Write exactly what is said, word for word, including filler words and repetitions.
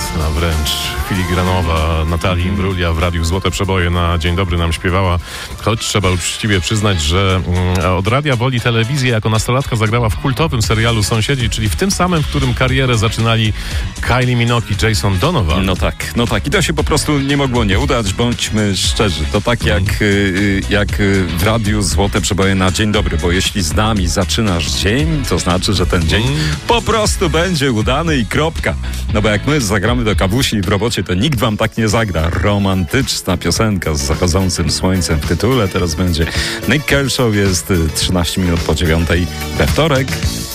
delikatna wręcz, filigranowa Natalii Imbrulia w Radiu Złote Przeboje na Dzień Dobry nam śpiewała, choć trzeba uczciwie przyznać, że mm, od radia woli telewizję jako nastolatka zagrała w kultowym serialu Sąsiedzi, czyli w tym samym, w którym karierę zaczynali Kylie Minogue i Jason Donovan. No tak, no tak. I to się po prostu nie mogło nie udać, bądźmy szczerzy. To tak jak, y, jak w Radiu Złote Przeboje na Dzień Dobry, bo jeśli z nami zaczynasz dzień, to znaczy, że ten dzień po prostu będzie udany i kropka. No bo jak my zagramy do kawusi w robocie, to nikt wam tak nie zagra. Romantyczna piosenka z zachodzącym słońcem w tytule. Teraz będzie Nick Kershaw, jest trzynaście minut po dziewiątej we wtorek.